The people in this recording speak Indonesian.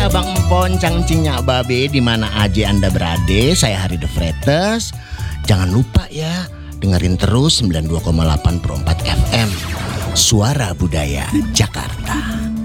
Abang Empon, Cangcingnya Babe, di mana aja Anda berada, saya Hari The Fretes. Jangan lupa ya, dengerin terus 92,8 Pro 4 FM. Suara Budaya Jakarta.